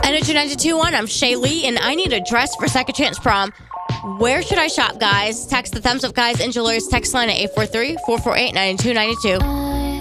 Energy 92.1, I'm Shay Lee, and I need a dress for Second Chance Prom. Where should I shop, guys? Text the Thumbs Up Guys and Jewelers text line at 843-448-9292.